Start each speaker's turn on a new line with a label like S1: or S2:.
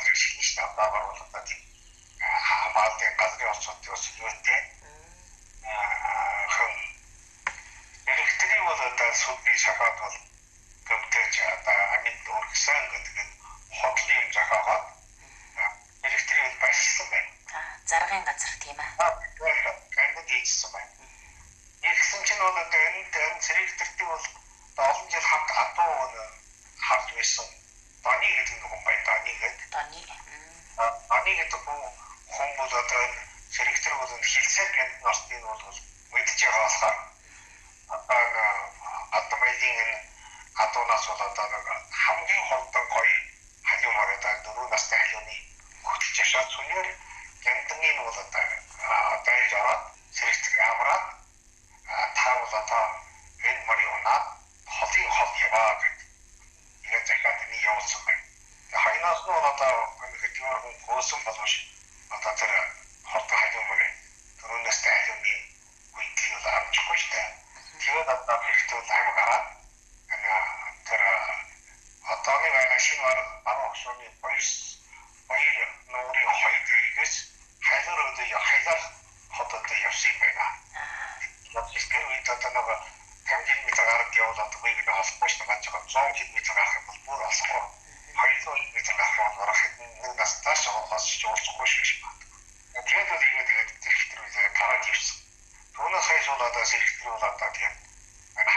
S1: газрыг шинж тавьдаг болоод тийм хамаалтын газрын орчуулт бас юутэй хэн электрик бол одоо сүдний шахаад бол гомдож одоо амьд урагсан гэдэг хотл юм жахаад электрик байшсан байна.
S2: Заргын газар тийм ээ.
S1: Гэнэд ийдсэн байна. Ирсэн чинь бол одоо энэ электриктэй бол олон жил хамт адуу харж байсан. Таны гэдэг хүн байна. Таны гэдэг. Таны гэдэг хүн бол одоо электрик бол хилцээ гэдэг нэртэй бол мэдж байгаа болохоор автомобилийн адуунаас бол одоо хамгийн хурдан гоё халиумаар одоо 4 настай халиуны хөтлж аваад сүнээр гэнтгийн бол одоо байж аваад электрик аваад таавал одоо энэ марионад холын хол яваа гэдэг. Тэгээд захаад энэ явуулсан байна. Хайнаас нь одоо хэдийгээр хүн хөөсөн боловч одоо тэр хурдан халиумаар 4 настай халиуны үеийг авчихгүй шүү дээ. Тэгээд одоо хэрэгтэй аймаг гараад тэр одооны байгаа шинэ арга хөшөөний баяр нуурын хоёрдгээс хайлаар хотод явсан байна. Тэр үед одоо нэг 50 км гараад явуулаад үеийг нь олохгүй шүү дээ. 100 км гарах юм бол бүр олохгүй. 200 км гарах юм бол нэг настаа шоолгож уулзахгүй шүү дээ. Тэгээд тэрхтэр үе гараад ирсэн. Түүнээс хойш бол одоо электрик бол одоо тэгээд